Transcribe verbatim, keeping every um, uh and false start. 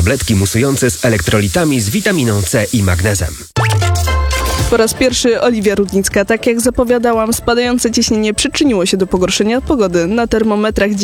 tabletki musujące z elektrolitami z witaminą C i magnezem. Po raz pierwszy Oliwia Rudnicka. Tak jak zapowiadałam, spadające ciśnienie przyczyniło się do pogorszenia pogody. Na termometrach